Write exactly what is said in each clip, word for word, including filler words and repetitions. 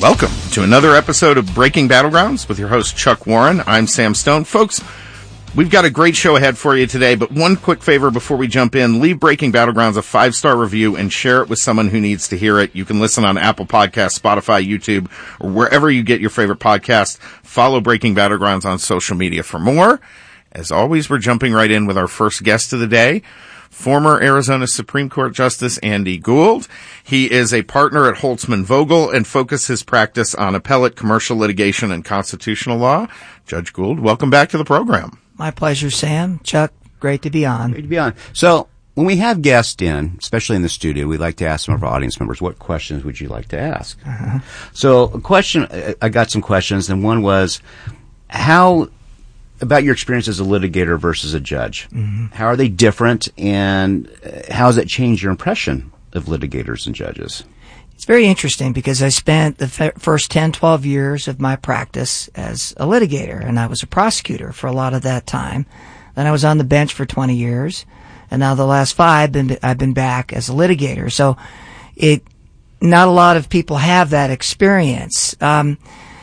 Welcome to another episode of Breaking Battlegrounds with your host, Chuck Warren. I'm Sam Stone. Folks, we've got a great show ahead for you today, but one quick favor before we jump in. Leave Breaking Battlegrounds a five-star review and share it with someone who needs to hear it. You can listen on Apple Podcasts, Spotify, YouTube, or wherever you get your favorite podcast. Follow Breaking Battlegrounds on social media for more. As always, we're jumping right in with our first guest of the day. Former Arizona Supreme Court Justice Andy Gould. He is a partner at Holtzman Vogel and focuses his practice on appellate commercial litigation and constitutional law. Judge Gould, welcome back to the program. My pleasure, Sam. Chuck, great to be on. Great to be on. So, when we have guests in, especially in the studio, we like to ask some of our audience members, what questions would you like to ask? Uh-huh. So, a question, I got some questions, and one was, how... about your experience as a litigator versus a judge. Mm-hmm. How are they different, and how has that changed your impression of litigators and judges? It's very interesting because I spent the f- first ten, twelve years of my practice as a litigator, and I was a prosecutor for a lot of that time. Then I was on the bench for twenty years, and now the last five, been, I've been back as a litigator. So it, not a lot of people have that experience. Um,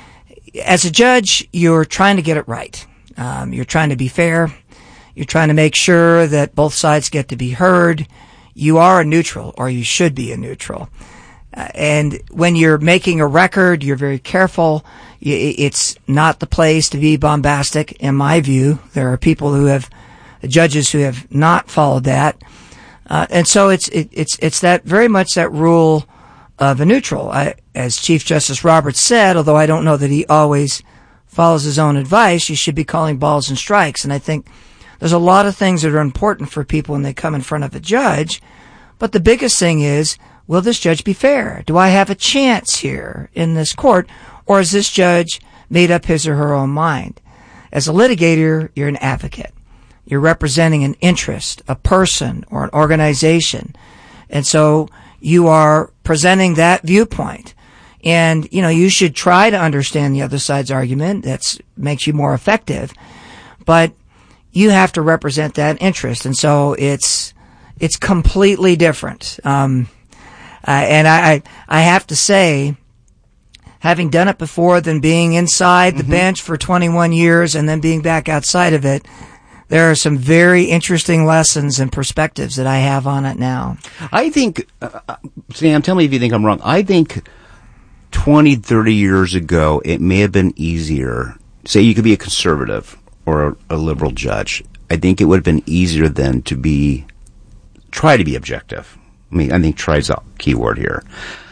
as a judge, you're trying to get it right. Um, you're trying to be fair. You're trying to make sure that both sides get to be heard. You are a neutral, or you should be a neutral. Uh, and when you're making a record, you're very careful. It's not the place to be bombastic, in my view. There are people who have, judges who have not followed that. Uh, and so it's, it, it's, it's that very much that rule of a neutral. I, as Chief Justice Roberts said, although I don't know that he always follows his own advice, you should be calling balls and strikes. And I think there's a lot of things that are important for people when they come in front of a judge. But the biggest thing is, will this judge be fair? Do I have a chance here in this court? Or has this judge made up his or her own mind? As a litigator, you're an advocate. You're representing an interest, a person, or an organization. And so you are presenting that viewpoint. And, you know, you should try to understand the other side's argument. That makes you more effective. But you have to represent that interest. And so it's, it's completely different. Um, uh, and I, I, I have to say, having done it before, than being inside the mm-hmm. bench for twenty-one years and then being back outside of it, there are some very interesting lessons and perspectives that I have on it now. I think, uh, Sam, tell me if you think I'm wrong. I think twenty, thirty years ago, it may have been easier. Say you could be a conservative or a, a liberal judge. I think it would have been easier then to be, try to be objective. I mean, I think try is a key word here.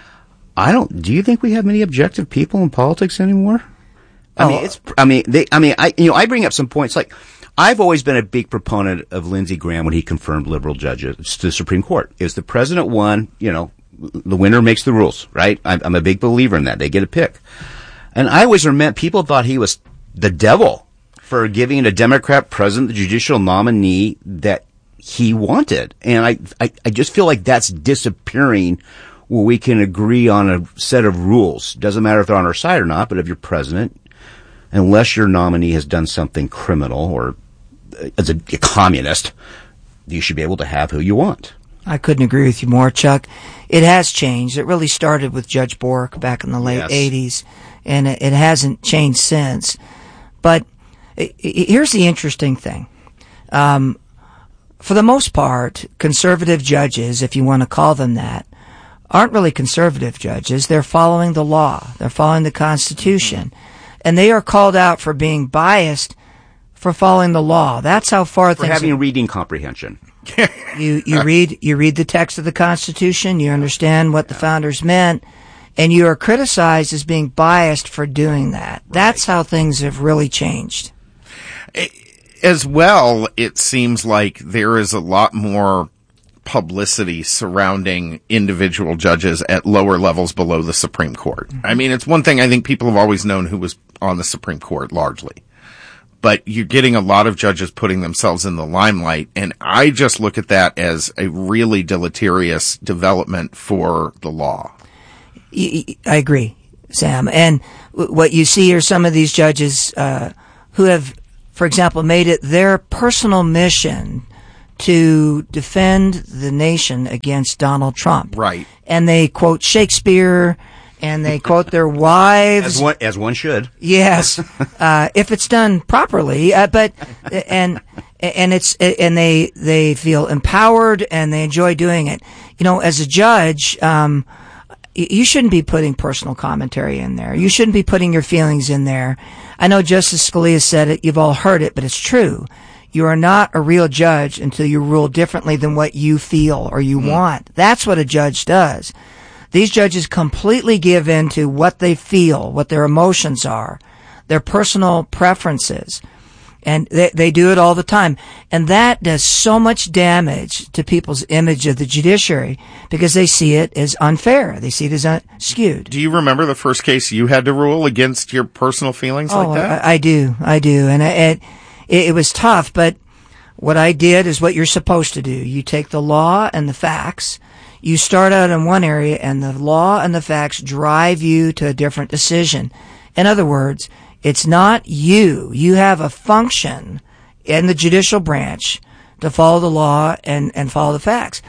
I don't, do you think we have many objective people in politics anymore? I oh. mean, it's, I mean, they, I mean, I, you know, I bring up some points like, I've always been a big proponent of Lindsey Graham when he confirmed liberal judges to the Supreme Court. Is the president won, you know, the winner makes the rules, right? I'm, I'm a big believer in that. They get a pick. And I always remember people thought he was the devil for giving a Democrat president the judicial nominee that he wanted. And I, I, I just feel like that's disappearing where we can agree on a set of rules. Doesn't matter if they're on our side or not, but if you're president, unless your nominee has done something criminal or as a, a communist, you should be able to have who you want. I couldn't agree with you more, Chuck. It has changed. It really started with Judge Bork back in the late yes. eighties, and it, it hasn't changed since. But it, it, here's the interesting thing. Um, for the most part, conservative judges, if you want to call them that, aren't really conservative judges. They're following the law. They're following the Constitution. And they are called out for being biased for following the law. That's how far for things having are. reading comprehension. you you read you read the text of the Constitution, you understand what the founders meant, and you are criticized as being biased for doing that. Right. That's how things have really changed. As well, it seems like there is a lot more publicity surrounding individual judges at lower levels below the Supreme Court. Mm-hmm. I mean, it's one thing I think people have always known who was on the Supreme Court largely. But you're getting a lot of judges putting themselves in the limelight, and I just look at that as a really deleterious development for the law. I agree, Sam. And what you see are some of these judges uh, who have, for example, made it their personal mission to defend the nation against Donald Trump. Right. And they quote Shakespeare, and they quote their wives. As one, as one should. Yes, uh, if it's done properly. Uh, but and and it's and they they feel empowered and they enjoy doing it. You know, as a judge, um, you shouldn't be putting personal commentary in there. You shouldn't be putting your feelings in there. I know Justice Scalia said it. You've all heard it, but it's true. You are not a real judge until you rule differently than what you feel or you mm. want. That's what a judge does. These judges completely give in to what they feel, what their emotions are, their personal preferences. And they, they do it all the time. And that does so much damage to people's image of the judiciary because they see it as unfair. They see it as un- skewed. Do you remember the first case you had to rule against your personal feelings oh, like that? I, I do. I do. And it, it, it was tough, but what I did is what you're supposed to do. You take the law and the facts. You start out in one area and the law and the facts drive you to a different decision. In other words, it's not you. You have a function in the judicial branch to follow the law and, and follow the facts.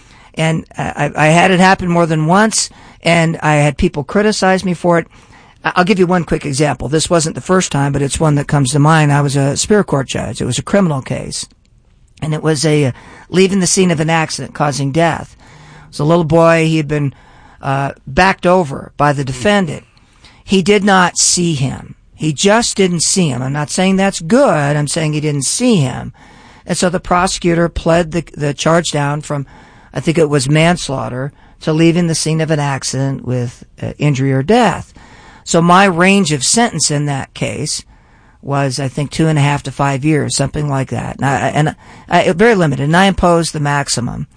And I, I had it happen more than once, and I had people criticize me for it. I'll give you one quick example. This wasn't the first time, but it's one that comes to mind. I was a Superior Court judge. It was a criminal case, and it was a uh, leaving the scene of an accident causing death. It was a little boy. He had been uh, backed over by the defendant. He did not see him. He just didn't see him. I'm not saying that's good. I'm saying he didn't see him. And so the prosecutor pled the, the charge down from, I think it was manslaughter, to leaving the scene of an accident with uh, injury or death. So my range of sentence in that case was, I think, two and a half to five years, something like that. And, I, and I, very limited. And I imposed the maximum.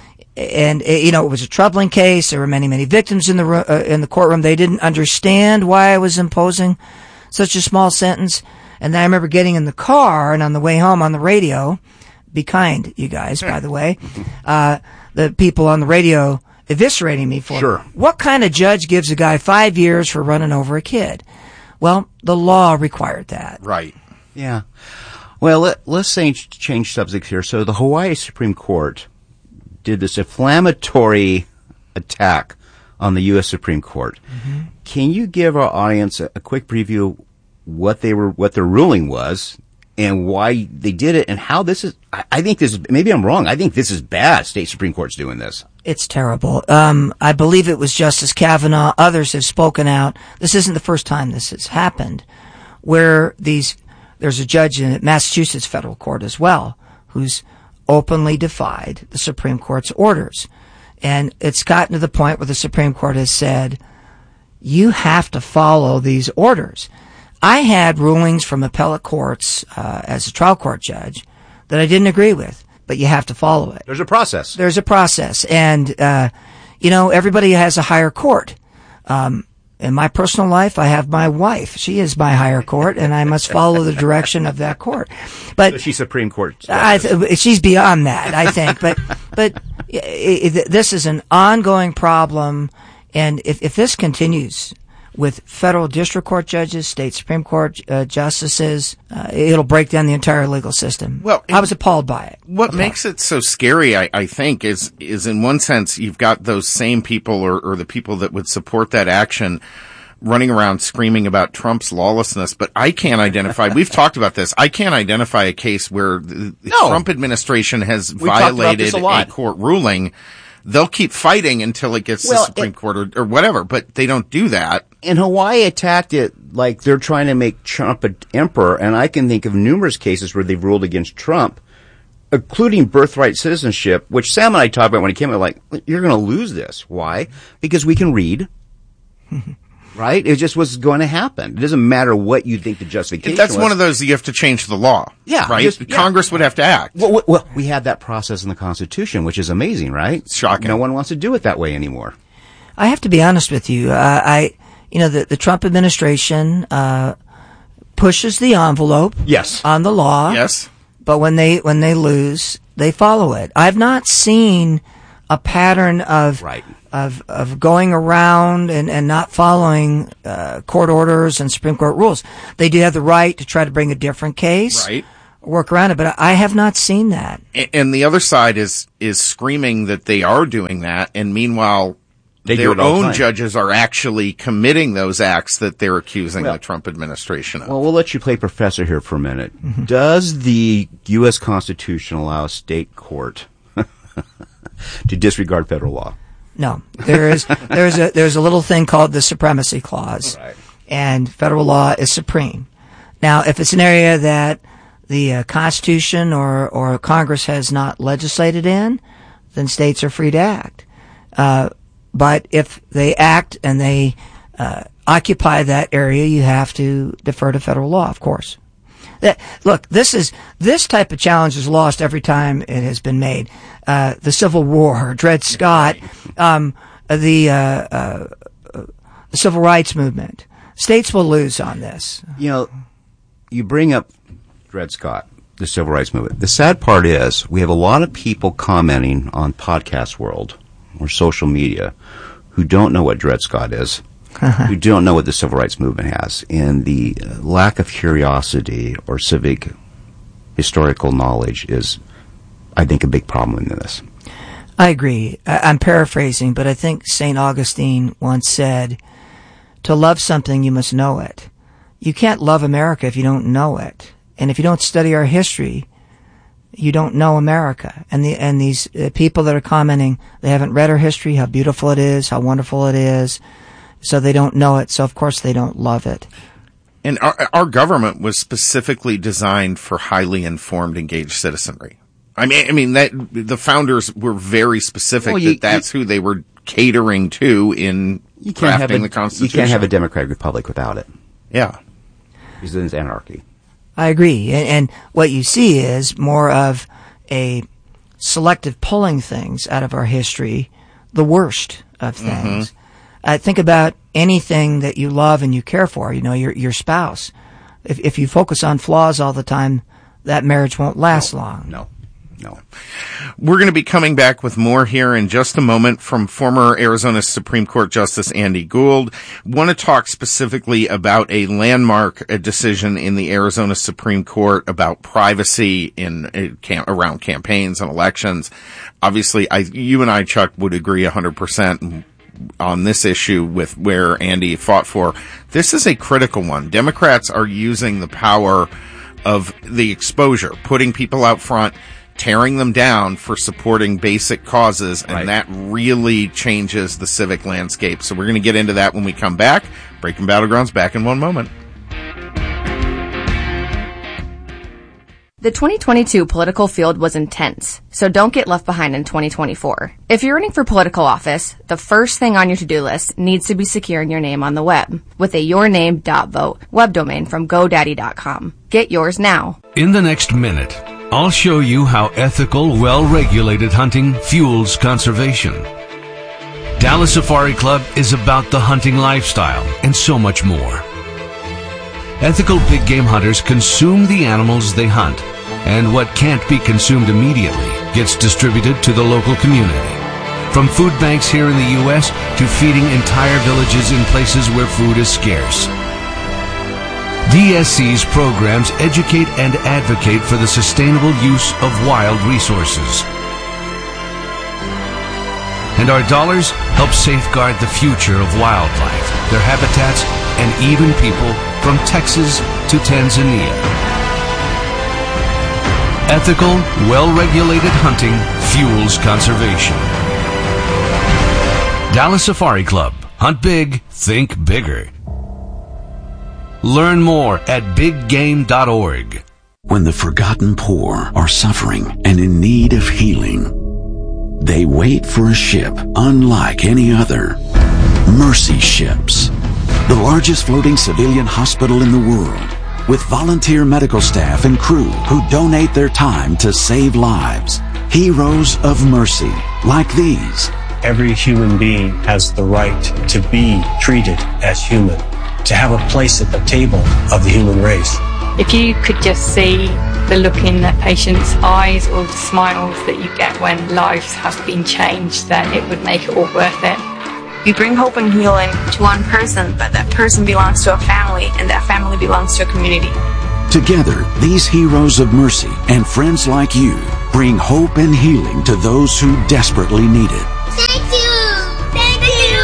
And, you know, it was a troubling case. There were many, many victims in the, uh, in the courtroom. They didn't understand why I was imposing such a small sentence. And then I remember getting in the car and on the way home on the radio, be kind, you guys, by the way, uh, the people on the radio eviscerating me for sure. What kind of judge gives a guy five years for running over a kid? Well, the law required that. Right. Yeah. Well, let, let's say change subjects here. So the Hawaii Supreme Court did this inflammatory attack on the U S Supreme Court. Mm-hmm. Can you give our audience a, a quick preview of what they were, what their ruling was, and why they did it, and how this is? I, I think this is, maybe I'm wrong. I think this is bad. State Supreme Court's doing this. It's terrible. Um, I believe it was Justice Kavanaugh. Others have spoken out. This isn't the first time this has happened, where these there's a judge in Massachusetts federal court as well who's openly defied the Supreme Court's orders. And it's gotten to the point where the Supreme Court has said, you have to follow these orders. I had rulings from appellate courts uh, as a trial court judge that I didn't agree with, but you have to follow it. There's a process. There's a process. And, uh, you know, everybody has a higher court. Um, in my personal life, I have my wife. She is my higher court, and I must follow the direction of that court. But so she's Supreme Court. I th- she's beyond that, I think. But but it, it, this is an ongoing problem, and if, if this continues with federal district court judges, state Supreme Court uh, justices, uh, it'll break down the entire legal system. Well, I was appalled by it. What appalled. makes it so scary, I, I think, is is in one sense you've got those same people or, or the people that would support that action running around screaming about Trump's lawlessness, but I can't identify, we've talked about this, I can't identify a case where the no. Trump administration has we've violated a, a court ruling. They'll keep fighting until it gets well, to the Supreme it, Court or, or whatever, but they don't do that. And Hawaii attacked it like they're trying to make Trump an emperor, and I can think of numerous cases where they've ruled against Trump, including birthright citizenship, which Sam and I talked about when he came out, like, you're going to lose this. Why? Because we can read. Right? It just was going to happen. It doesn't matter what you think the justification That's was. one of those you have to change the law. Yeah. Right? Just, yeah. Congress would have to act. Well, well, we have that process in the Constitution, which is amazing, right? It's shocking. No one wants to do it that way anymore. I have to be honest with you. Uh, I, you know, the, the Trump administration uh, pushes the envelope yes. on the law. Yes. But when they when they lose, they follow it. I've not seen a pattern of right. of of going around and, and not following uh, court orders and Supreme Court rules. They do have the right to try to bring a different case, right? Work around it, but I have not seen that. And the other side is is screaming that they are doing that, and meanwhile, They their do it all the own time. judges are actually committing those acts that they're accusing Well- the Trump administration of. Well, we'll let you play professor here for a minute. Mm-hmm. Does the U S Constitution allow a state court to disregard federal law? No, there is there's a there's a little thing called the supremacy clause, Right. and federal law is supreme. Now, if it's an area that the uh, Constitution or or Congress has not legislated in, then states are free to act. Uh, but if they act and they uh, occupy that area, you have to defer to federal law, of course. That, look, this is this type of challenge is lost every time it has been made. Uh, the Civil War, Dred Scott, um, the, uh, uh, the Civil Rights Movement. States will lose on this. You know, you bring up Dred Scott, the Civil Rights Movement. The sad part is we have a lot of people commenting on Podcast World or social media who don't know what Dred Scott is, who don't know what the Civil Rights Movement has, and the uh, lack of curiosity or civic historical knowledge is, I think, a big problem in this. I agree. I, I'm paraphrasing, but I think Saint Augustine once said, to love something, you must know it. You can't love America if you don't know it. And if you don't study our history, you don't know America. And the and these uh, people that are commenting, they haven't read our history, how beautiful it is, how wonderful it is, so they don't know it, so of course they don't love it. And our, our government was specifically designed for highly informed, engaged citizenry. I mean, I mean that the founders were very specific Well, you- that that's who they were catering to in You can't have crafting a, the Constitution. You can't have a democratic republic without it. Yeah. Because then it's anarchy. I agree. And, and what you see is more of a selective pulling things out of our history, the worst of things. Mm-hmm. Uh, think about anything that you love and you care for, you know, your your spouse. If if you focus on flaws all the time, that marriage won't last no, long. No, no. We're going to be coming back with more here in just a moment from former Arizona Supreme Court Justice Andy Gould. Want to talk specifically about a landmark a decision in the Arizona Supreme Court about privacy in uh, cam- around campaigns and elections. Obviously, I, you and I, Chuck, would agree one hundred percent on this issue with where Andy fought for. This is a critical one. Democrats are using the power of the exposure, putting people out front, tearing them down for supporting basic causes, and right. that really changes the civic landscape. So we're going to get into that when we come back. Breaking Battlegrounds back in one moment. The twenty twenty-two political field was intense, so don't get left behind in twenty twenty-four. If you're running for political office, the first thing on your to-do list needs to be securing your name on the web with a yourname.vote web domain from GoDaddy dot com. Get yours now. In the next minute, I'll show you how ethical, well-regulated hunting fuels conservation. Dallas Safari Club is about the hunting lifestyle and so much more. Ethical big game hunters consume the animals they hunt, and what can't be consumed immediately gets distributed to the local community. From food banks here in the U S to feeding entire villages in places where food is scarce. D S C's programs educate and advocate for the sustainable use of wild resources. And our dollars help safeguard the future of wildlife, their habitats, and even people from Texas to Tanzania. Ethical, well-regulated hunting fuels conservation. Dallas Safari Club. Hunt big, think bigger. Learn more at big game dot org. When the forgotten poor are suffering and in need of healing, they wait for a ship unlike any other. Mercy Ships, the largest floating civilian hospital in the world, with volunteer medical staff and crew who donate their time to save lives. Heroes of mercy, like these. Every human being has the right to be treated as human, to have a place at the table of the human race. If you could just see the look in that patient's eyes or the smiles that you get when lives have been changed, then it would make it all worth it. We bring hope and healing to one person, but that person belongs to a family, and that family belongs to a community. Together, these heroes of mercy and friends like you bring hope and healing to those who desperately need it. Thank you! Thank you!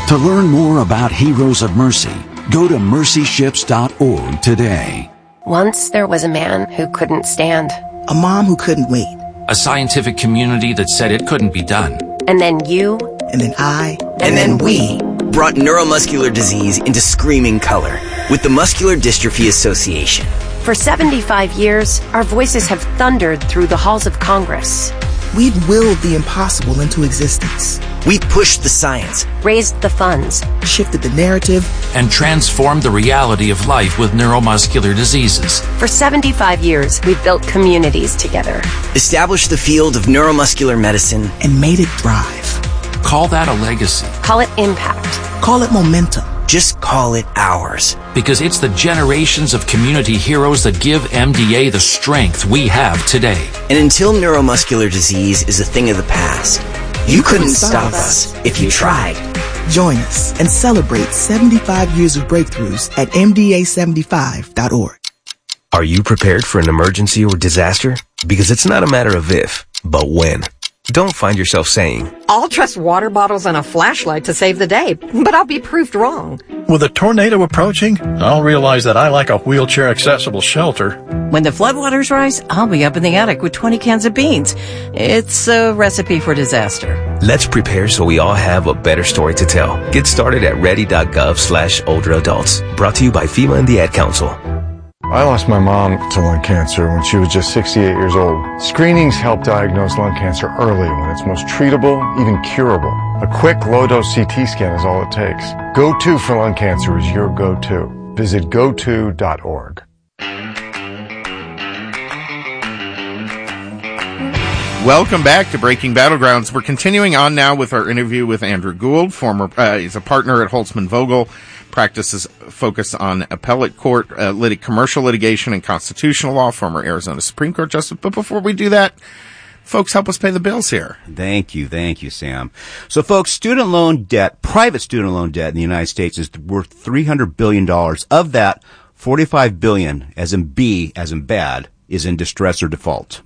To learn more about Heroes of Mercy, go to mercy ships dot org today. Once there was a man who couldn't stand. A mom who couldn't wait. A scientific community that said it couldn't be done. And then you. And then I. And, and then, then we. Brought neuromuscular disease into screaming color with the Muscular Dystrophy Association. For seventy-five years, our voices have thundered through the halls of Congress. We've willed the impossible into existence. We've pushed the science, raised the funds, shifted the narrative, and transformed the reality of life with neuromuscular diseases. For seventy-five years, we've built communities together, established the field of neuromuscular medicine, and made it thrive. Call that a legacy. Call it impact. Call it momentum. Just call it ours. Because it's the generations of community heroes that give M D A the strength we have today. And until neuromuscular disease is a thing of the past, you, you couldn't, couldn't stop us if you tried. Join us and celebrate seventy-five years of breakthroughs at M D A seventy-five dot org. Are you prepared for an emergency or disaster? Because it's not a matter of if, but when. Don't find yourself saying, I'll trust water bottles and a flashlight to save the day, but I'll be proved wrong. With a tornado approaching, I'll realize that I like a wheelchair-accessible shelter. When the floodwaters rise, I'll be up in the attic with twenty cans of beans. It's a recipe for disaster. Let's prepare so we all have a better story to tell. Get started at ready.gov slash older adults. Brought to you by FEMA and the Ad Council. I lost my mom to lung cancer when she was just sixty-eight years old. Screenings help diagnose lung cancer early when it's most treatable, even curable. A quick, low-dose C T scan is all it takes. Go to for lung cancer is your go-to. Visit go to dot org. Welcome back to Breaking Battlegrounds. We're continuing on now with our interview with Andrew Gould, former, uh, he's a partner at Holtzman Vogel, practices focus on appellate court, uh, lit- commercial litigation and constitutional law, former Arizona Supreme Court justice. But before we do that, folks, help us pay the bills here. Thank you. Thank you, Sam. So folks, student loan debt, private student loan debt in the United States is worth three hundred billion dollars. Of that, forty-five billion dollars, as in B, as in bad, is in distress or default.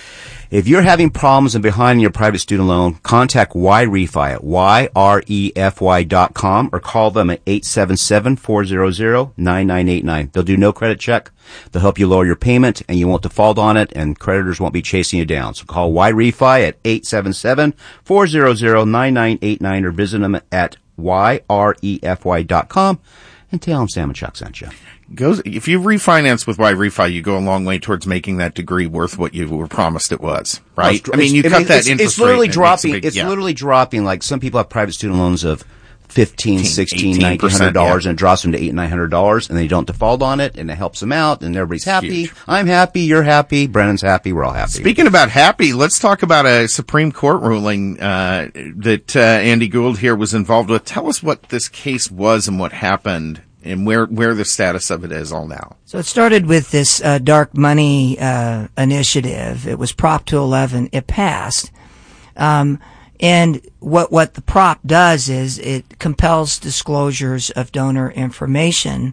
If you're having problems and behind in your private student loan, contact Y-Refi at Y R E F Y dot com or call them at eight seven seven, four hundred, nine nine eight nine. They'll do no credit check. They'll help you lower your payment and you won't default on it and creditors won't be chasing you down. So call Y-Refi at eight seven seven, four hundred, nine nine eight nine or visit them at Y R E F Y dot com and tell them Sam and Chuck sent you. Goes, if you refinance with Y-Refi, you go a long way towards making that degree worth what you were promised it was, right? Oh, I mean, you cut that it's, interest it's literally rate dropping. Big, it's yeah. literally dropping. Like some people have private student loans of fifteen, sixteen, nineteen hundred yeah. dollars, and it drops them to eight, nine hundred dollars, and they don't default on it, and it helps them out, and everybody's happy. Huge. I'm happy. You're happy. Brennan's happy. We're all happy. Speaking about happy, let's talk about a Supreme Court ruling uh that uh, Andy Gould here was involved with. Tell us what this case was and what happened, and where where the status of it is all now. So it started with this uh, dark money uh initiative. It was Prop two eleven. It passed. Um and what what the prop does is it compels disclosures of donor information.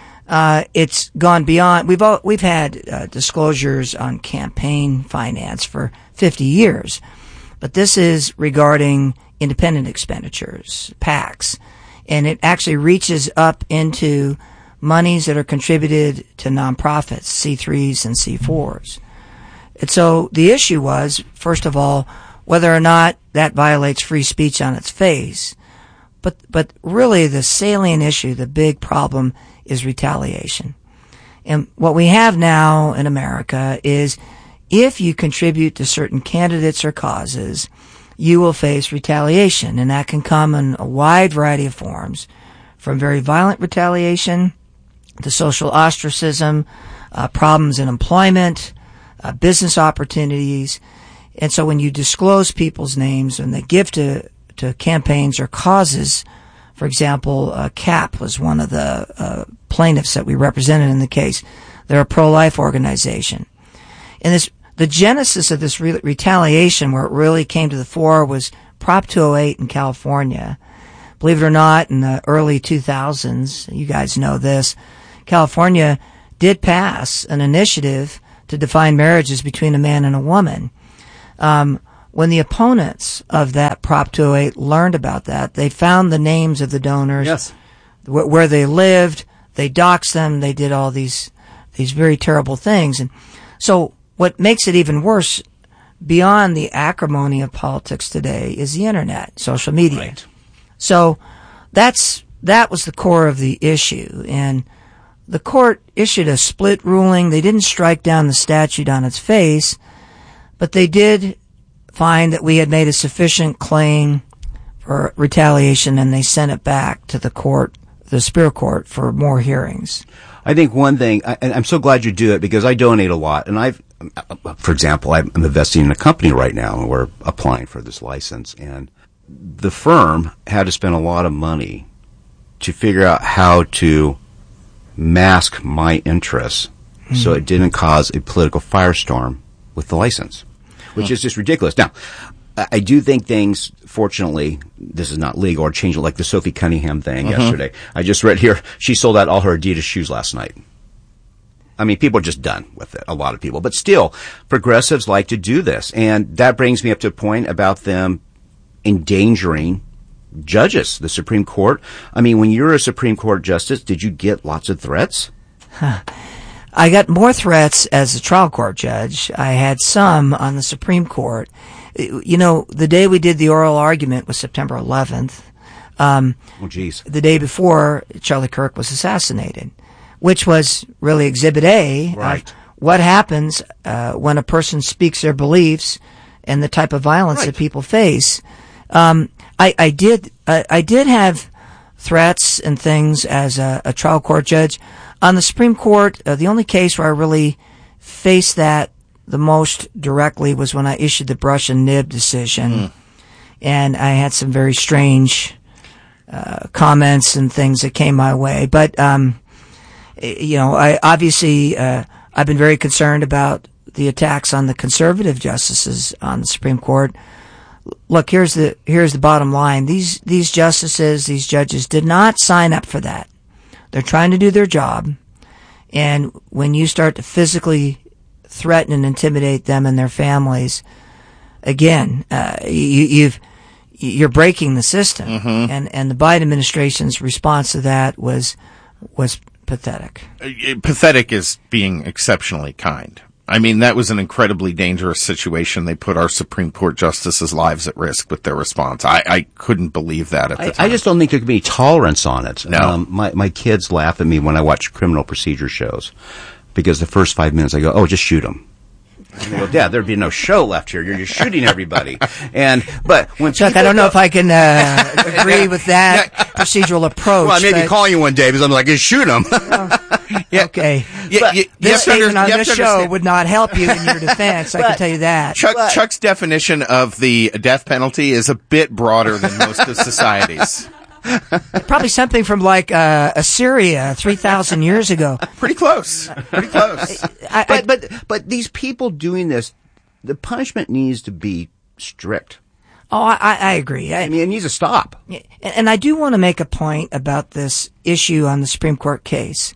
Uh it's gone beyond. We've all, we've had uh, disclosures on campaign finance for fifty years. But this is regarding independent expenditures, PACs. And it actually reaches up into monies that are contributed to nonprofits, C threes and C fours. And so the issue was, first of all, whether or not that violates free speech on its face. But, but really the salient issue, the big problem is retaliation. And what we have now in America is if you contribute to certain candidates or causes, you will face retaliation, and that can come in a wide variety of forms, from very violent retaliation to social ostracism, uh, problems in employment, uh, business opportunities. And so when you disclose people's names and they give to, to campaigns or causes, for example, uh, CAP was one of the uh, plaintiffs that we represented in the case. They're a pro-life organization. And this The genesis of this re- retaliation, where it really came to the fore, was Prop two oh eight in California. Believe it or not, in the early two thousands, you guys know this, California did pass an initiative to define marriages between a man and a woman. Um, when the opponents of that Prop two oh eight learned about that, they found the names of the donors, yes. wh- where they lived, they doxed them, they did all these these very terrible things. And so what makes it even worse, beyond the acrimony of politics today, is the internet, social media. Right. So that's that was the core of the issue. And the court issued a split ruling. They didn't strike down the statute on its face, but they did find that we had made a sufficient claim for retaliation, and they sent it back to the court, the Superior Court, for more hearings. I think one thing, and I'm so glad you do it, because I donate a lot, and I've, for example, I'm investing in a company right now, and we're applying for this license, and the firm had to spend a lot of money to figure out how to mask my interests mm-hmm. so it didn't cause a political firestorm with the license, which huh. is just ridiculous. Now, I do think things, fortunately, this is not legal or changed, like the Sophie Cunningham thing uh-huh. yesterday. I just read here, she sold out all her Adidas shoes last night. I mean, people are just done with it, a lot of people. But still, progressives like to do this. And that brings me up to a point about them endangering judges, the Supreme Court. I mean, when you're a Supreme Court justice, did you get lots of threats? Huh. I got more threats as a trial court judge. I had some on the Supreme Court. You know, the day we did the oral argument was September eleventh. Um, oh, geez. The day before, Charlie Kirk was assassinated, which was really Exhibit A. Right. Of what happens uh, when a person speaks their beliefs and the type of violence right. that people face. Um, I, I did, uh, I did have threats and things as a, a trial court judge. On the Supreme Court, uh, the only case where I really faced that the most directly was when I issued the Brush and Nib decision. Mm. And I had some very strange uh, comments and things that came my way. But, um, you know, I obviously, uh, I've been very concerned about the attacks on the conservative justices on the Supreme Court. Look, here's the here's the bottom line. These these justices, these judges did not sign up for that. They're trying to do their job. And when you start to physically threaten and intimidate them and their families, again, uh, you, you've you're breaking the system. Mm-hmm. And and the Biden administration's response to that was was pathetic. Pathetic is being exceptionally kind. I mean, that was an incredibly dangerous situation. They put our Supreme Court justices' lives at risk with their response. I, I couldn't believe that at the I, time. I just don't think there could be tolerance on it. No. Um, my, my kids laugh at me when I watch criminal procedure shows, because the first five minutes I go, oh, just shoot them. And they go, Dad, there'd be no show left here. You're just shooting everybody. And but when Chuck, I don't know go, if I can uh, agree with that yeah. procedural approach. Well, I may be calling you one day because I'm like, just shoot them. Uh, yeah. Okay. Yeah, you, this statement on this show would not help you in your defense. But, I can tell you that. Chuck, but, Chuck's definition of the death penalty is a bit broader than most of society's. Probably something from like uh, Assyria three thousand years ago. Pretty close. Pretty close. I, I, but, but, but these people doing this, the punishment needs to be strict. Oh, I, I agree. I, I mean, it needs to stop. And, and I do want to make a point about this issue on the Supreme Court case.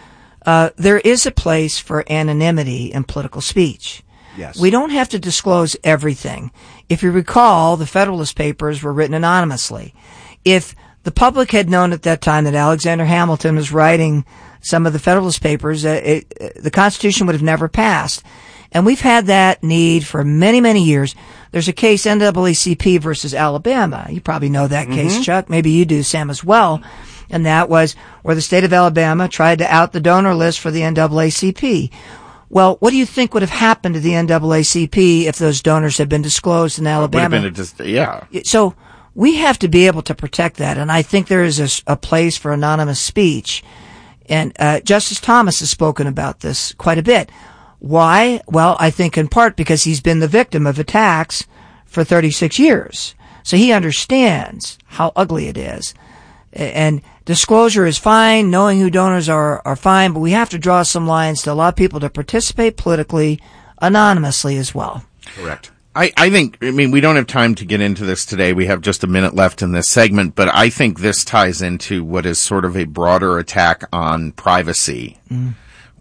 Uh, there is a place for anonymity in political speech. Yes. We don't have to disclose everything. If you recall, the Federalist Papers were written anonymously. If the public had known at that time that Alexander Hamilton was writing some of the Federalist Papers, uh, it, uh, the Constitution would have never passed. And we've had that need for many, many years. There's a case, N double A C P versus Alabama. You probably know that mm-hmm. case, Chuck. Maybe you do, Sam, as well. And that was where the state of Alabama tried to out the donor list for the N double A C P. Well, what do you think would have happened to the N double A C P if those donors had been disclosed in Alabama? It would have been a dis- yeah. So we have to be able to protect that, and I think there is a, a place for anonymous speech. And uh, Justice Thomas has spoken about this quite a bit. Why? Well, I think in part because he's been the victim of attacks for thirty-six years. So he understands how ugly it is. And disclosure is fine, knowing who donors are are fine, but we have to draw some lines to allow people to participate politically anonymously as well. Correct. I, I think, I mean, we don't have time to get into this today. We have just a minute left in this segment, but I think this ties into what is sort of a broader attack on privacy, mm.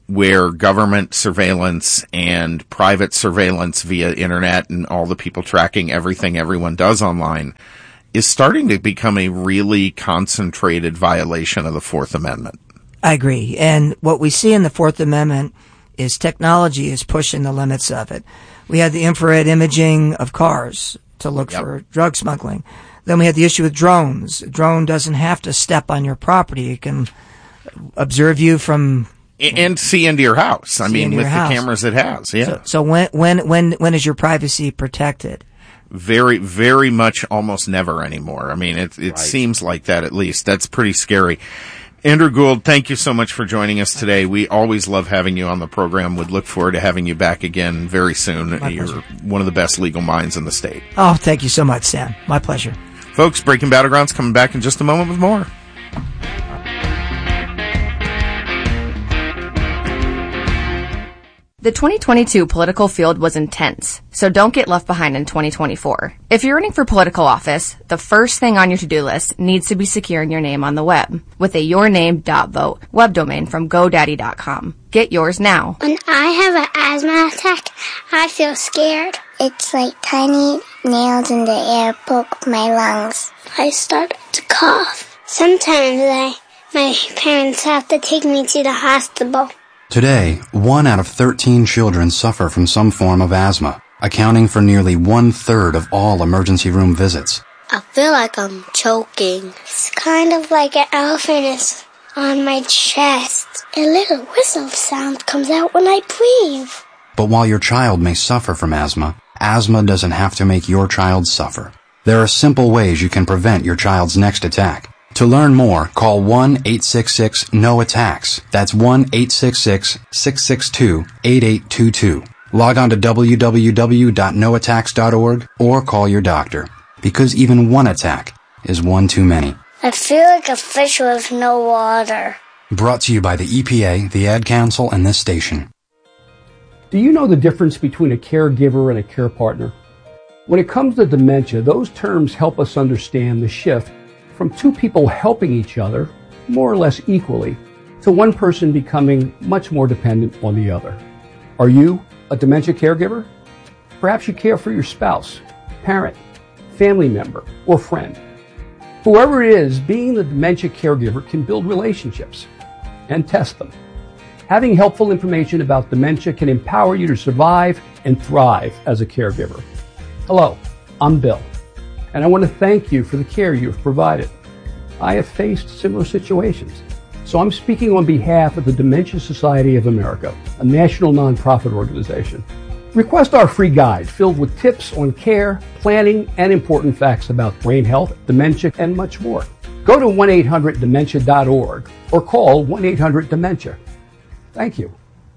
where government surveillance and private surveillance via internet and all the people tracking everything everyone does online is starting to become a really concentrated violation of the Fourth Amendment. I agree. And what we see in the Fourth Amendment is technology is pushing the limits of it. We had the infrared imaging of cars to look yep. for drug smuggling. Then we had the issue with drones. A drone doesn't have to step on your property. It can observe you from... And see into your house. I mean, with the house. cameras it has, yeah. So, so when, when, when, when is your privacy protected? Very, very much almost never anymore. I mean, it, it right. seems like that at least. That's pretty scary. Andrew Gould, thank you so much for joining us today. We always love having you on the program. Would look forward to having you back again very soon. My You're pleasure. one of the best legal minds in the state. Oh, thank you so much, Sam. My pleasure. Folks, Breaking Battlegrounds coming back in just a moment with more. The twenty twenty-two political field was intense, so don't get left behind in twenty twenty-four. If you're running for political office, the first thing on your to-do list needs to be securing your name on the web with a yourname.vote web domain from GoDaddy dot com. Get yours now. When I have an asthma attack, I feel scared. It's like tiny nails in the air poke my lungs. I start to cough. Sometimes I, my parents have to take me to the hospital. Today, one out of thirteen children suffer from some form of asthma, accounting for nearly one-third of all emergency room visits. I feel like I'm choking. It's kind of like an elephant is on my chest. A little whistle sound comes out when I breathe. But while your child may suffer from asthma, asthma doesn't have to make your child suffer. There are simple ways you can prevent your child's next attack. To learn more, call one eight six six N O attacks. That's one eight six six, six six two, eight eight two two. Log on to w w w dot no attacks dot org or call your doctor, because even one attack is one too many. I feel like a fish with no water. Brought to you by the E P A, the Ad Council, and this station. Do you know the difference between a caregiver and a care partner? When it comes to dementia, those terms help us understand the shift from two people helping each other, more or less equally, to one person becoming much more dependent on the other. Are you a dementia caregiver? Perhaps you care for your spouse, parent, family member, or friend. Whoever it is, being the dementia caregiver can build relationships and test them. Having helpful information about dementia can empower you to survive and thrive as a caregiver. Hello, I'm Bill, and I want to thank you for the care you have provided. I have faced similar situations, so I'm speaking on behalf of the Dementia Society of America, a national nonprofit organization. Request our free guide filled with tips on care, planning, and important facts about brain health, dementia, and much more. Go to one eight hundred dementia dot org or call one eight hundred dementia. Thank you.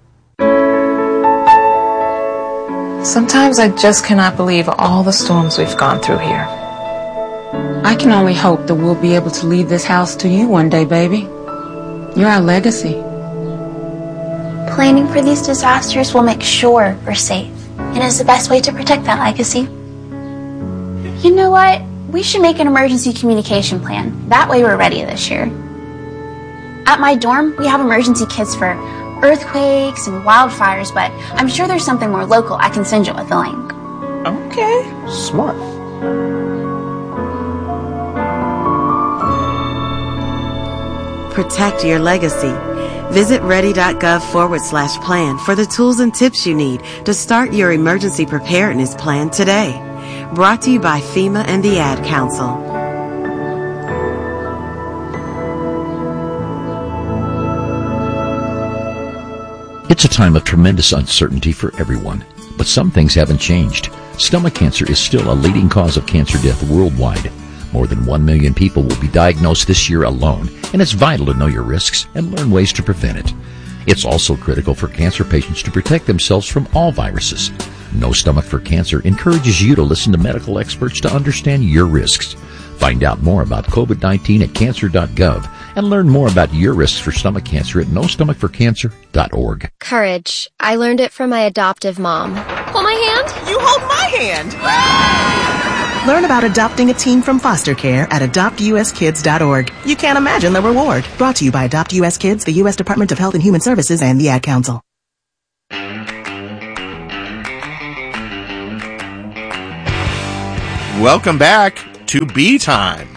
Sometimes I just cannot believe all the storms we've gone through here. I can only hope that we'll be able to leave this house to you one day, baby. You're our legacy. Planning for these disasters will make sure we're safe, and is the best way to protect that legacy. You know what? We should make an emergency communication plan. That way we're ready this year. At my dorm, we have emergency kits for earthquakes and wildfires, but I'm sure there's something more local I can send you with a link. Okay. Smart. Protect your legacy. Visit ready.gov forward slash plan for the tools and tips you need to start your emergency preparedness plan today. Brought to you by FEMA and the Ad Council. It's a time of tremendous uncertainty for everyone, but some things haven't changed. Stomach cancer is still a leading cause of cancer death worldwide. More than one million people will be diagnosed this year alone, and it's vital to know your risks and learn ways to prevent it. It's also critical for cancer patients to protect themselves from all viruses. No Stomach for Cancer encourages you to listen to medical experts to understand your risks. Find out more about covid nineteen at cancer dot gov and learn more about your risks for stomach cancer at no stomach for cancer dot org. Courage. I learned it from my adoptive mom. Hold my hand. You hold my hand. Learn about adopting a teen from foster care at adopt u s kids dot org. You can't imagine the reward. Brought to you by Adopt U S Kids, the U S Department of Health and Human Services, and the Ad Council. Welcome back to Bee Time.